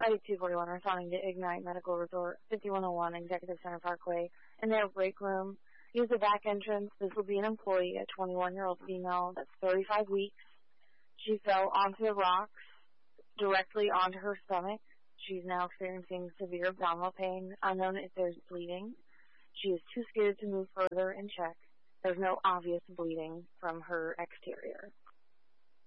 Flight 241 responding to Ignite Medical Resort, 5101 Executive Center Parkway. In their break room, use the back entrance. This will be an employee, a 21-year-old female that's 35 weeks. She fell onto the rocks directly onto her stomach. She's now experiencing severe abdominal pain, unknown if there's bleeding. She is too scared to move further and check. There's no obvious bleeding from her exterior.